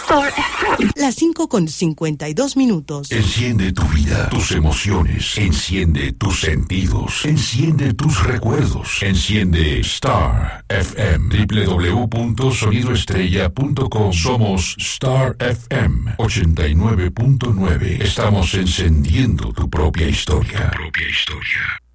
Star FM. Las 5:52. Enciende tu vida, tus emociones. Enciende tus sentidos. Enciende tus recuerdos. Enciende Star FM. www.sonidoestrella.com. Somos Star FM 89.9. Estamos encendiendo tu propia historia.